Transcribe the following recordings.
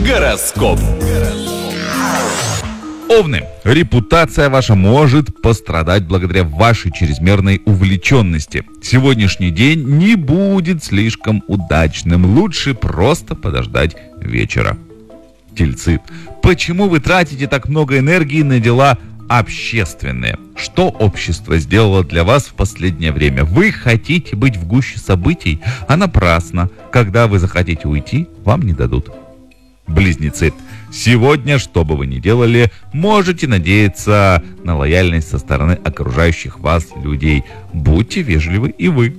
Гороскоп. Овны, репутация ваша может пострадать благодаря вашей чрезмерной увлеченности. Сегодняшний день не будет слишком удачным, лучше просто подождать вечера. Тельцы, почему вы тратите так много энергии на дела общественные? Что общество сделало для вас в последнее время? Вы хотите быть в гуще событий, а напрасно. Когда вы захотите уйти, вам не дадут. Близнецы, сегодня, что бы вы ни делали, можете надеяться на лояльность со стороны окружающих вас людей. Будьте вежливы и вы.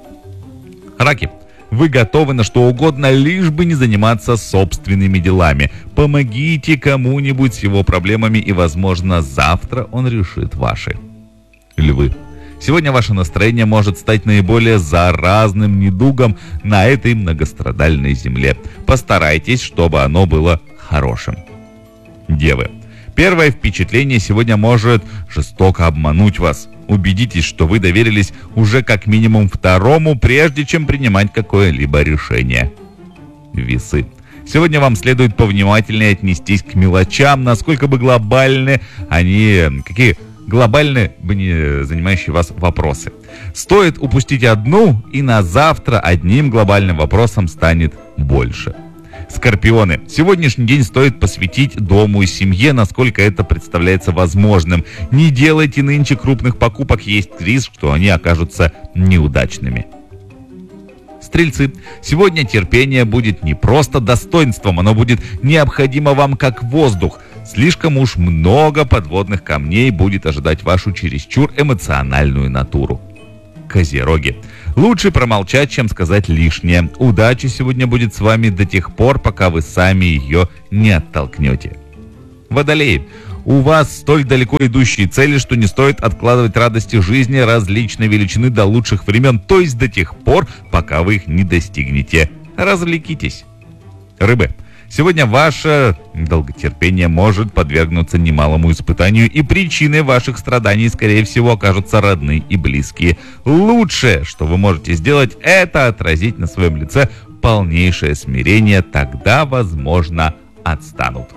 Раки, вы готовы на что угодно, лишь бы не заниматься собственными делами. Помогите кому-нибудь с его проблемами, и, возможно, завтра он решит ваши. Львы, сегодня ваше настроение может стать наиболее заразным недугом на этой многострадальной земле. Постарайтесь, чтобы оно было хорошим. Девы, первое впечатление сегодня может жестоко обмануть вас. Убедитесь, что вы доверились уже как минимум второму, прежде чем принимать какое-либо решение. Весы, сегодня вам следует повнимательнее отнестись к мелочам, насколько бы глобальны они, какие глобальные бы не занимающие вас вопросы. Стоит упустить одну, и на завтра одним глобальным вопросом станет больше. Скорпионы, сегодняшний день стоит посвятить дому и семье, насколько это представляется возможным. Не делайте нынче крупных покупок, есть риск, что они окажутся неудачными. Стрельцы, сегодня терпение будет не просто достоинством, оно будет необходимо вам как воздух. Слишком уж много подводных камней будет ожидать вашу чересчур эмоциональную натуру. Козероги, лучше промолчать, чем сказать лишнее. Удача сегодня будет с вами до тех пор, пока вы сами ее не оттолкнете. Водолеи, у вас столь далеко идущие цели, что не стоит откладывать радости жизни различной величины до лучших времен, то есть до тех пор, пока вы их не достигнете. Развлекитесь. Рыбы, сегодня ваше долготерпение может подвергнуться немалому испытанию, и причиной ваших страданий, скорее всего, окажутся родные и близкие. Лучшее, что вы можете сделать, это отразить на своем лице полнейшее смирение, тогда, возможно, отстанут.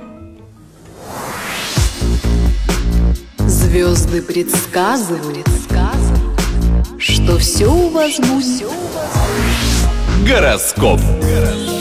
Звезды предсказывают, что все у вас будет. Гороскоп.